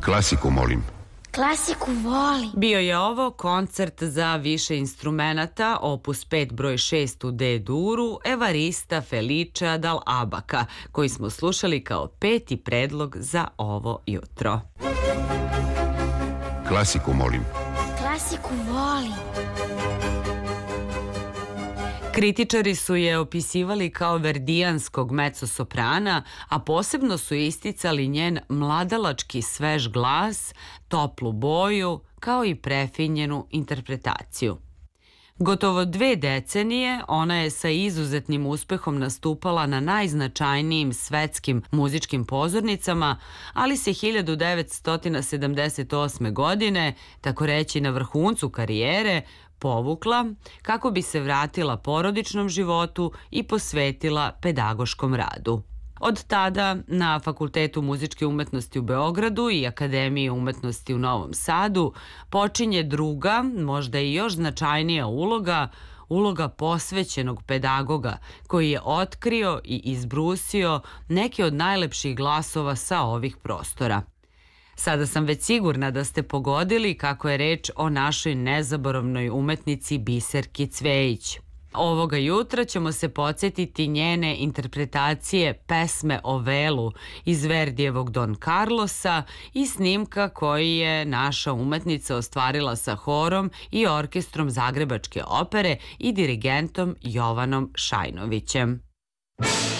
Klasiku, molim. Klasiku volim. Bio je ovo koncert za više instrumenata, opus 5 broj 6 u D-duru, Evarista Felicia dal Abaca, koji smo slušali kao peti predlog za ovo jutro. Klasiku, molim. Klasiku volim. Kritičari su je opisivali kao verdijanskog mezzosoprana, a posebno su isticali njen mladalački svež glas, toplu boju, kao i prefinjenu interpretaciju. Gotovo 2 decenije ona je sa izuzetnim uspehom nastupala na najznačajnijim svetskim muzičkim pozornicama, ali se 1978. godine, tako reći na vrhuncu karijere, povukla kako bi se vratila porodičnom životu i posvetila pedagoškom radu. Od tada na Fakultetu muzičke umetnosti u Beogradu i Akademiji umetnosti u Novom Sadu počinje druga, možda i još značajnija uloga posvećenog pedagoga koji je otkrio i izbrusio neke od najlepših glasova sa ovih prostora. Sada sam već sigurna da ste pogodili kako je reč o našoj nezaboravnoj umetnici Biserki Cvejić. Ovoga jutra ćemo se podsjetiti njene interpretacije pesme o Velu iz Verdijevog Don Carlosa i snimka koji je naša umetnica ostvarila sa horom i orkestrom Zagrebačke opere i dirigentom Jovanom Šajnovićem.